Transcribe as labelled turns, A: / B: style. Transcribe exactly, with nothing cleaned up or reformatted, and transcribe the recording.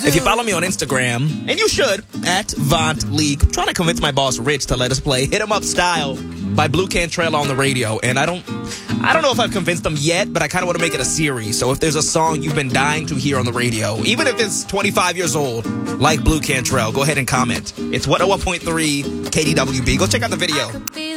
A: If you follow me on Instagram, and you should, at Vaunt League, I'm trying to convince my boss Rich to let us play Hit 'Em Up Style by Blue Cantrell on the radio. And I don't I don't know if I've convinced them yet, but I kind of want to make it a series. So if there's a song you've been dying to hear on the radio, even if it's twenty-five years old, like Blue Cantrell, go ahead and comment. It's one oh one point three K D W B. Go check out the video.